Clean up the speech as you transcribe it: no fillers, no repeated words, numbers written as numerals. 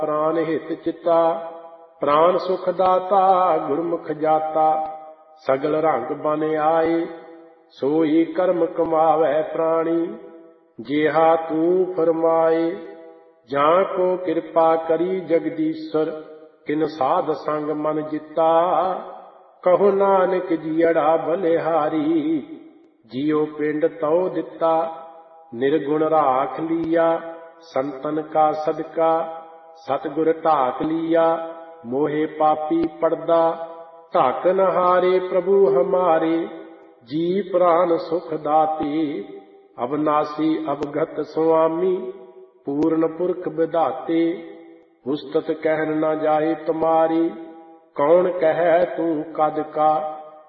ਪ੍ਰਾਨ ਹਿਤ ਚਿਤਾ। ਪ੍ਰਾਨ ਸੁਖ ਦਾਤਾ ਗੁਰਮੁਖ ਜਾਤਾ। ਸਗਲ ਰੰਗ ਬਨ ਆਏ ਸੋਈ ਕਰਮ ਕਮਾਵੈ ਪ੍ਰਾਣੀ। ਜਿਹਾ ਤੂੰ ਫਰਮਾਏ ਜਾਂ ਕੋ ਕਿਰਪਾ ਕਰੀ ਜਗਦੀਸ਼ਰ। ਕਿਨ ਸਾਧ ਸੰਗ ਮਨ ਜਿਤਾ। ਕਹੋ ਨਾਨਕ ਜੀਅੜਾ ਬਲਿਹਾਰੀ। ਜਿਉ ਪਿੰਡ ਤਉ ਦਿੱਤਾ। ਨਿਰਗੁਣ ਰਾਖ ਲੀਆ ਸੰਤਨ ਕਾ ਸਦਕਾ। ਸਤਿਗੁਰ ਢਾਕ ਲੀਆ ਮੋਹਿ ਪਾਪੀ ਪੜਦਾ। ਢਾਕ ਨ ਹਾਰੇ ਪ੍ਰਭੂ ਹਮਾਰੇ। ਜੀ ਪ੍ਰਾਨ ਸੁਖ ਦਾਤੇ। ਅਬਨਾਸੀ ਅਵਗਤ ਸੁਆਮੀ। ਪੂਰਨ ਪੁਰਖ ਵਿਧਾਤੇ। ਉਸਤਤ ਕਹਿਨ ਨ ਜਾਏ ਤੁਮਾਰੀ। ਕੌਣ ਕਹੈ ਤੂੰ ਕਦ ਕਾ।